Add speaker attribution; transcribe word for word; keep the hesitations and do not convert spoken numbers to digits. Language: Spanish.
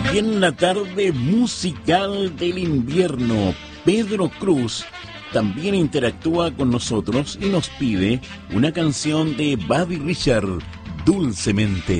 Speaker 1: Y en la tarde musical del invierno, Pedro Cruz también interactúa con nosotros y nos pide una canción de Buddy Richard, Dulcemente.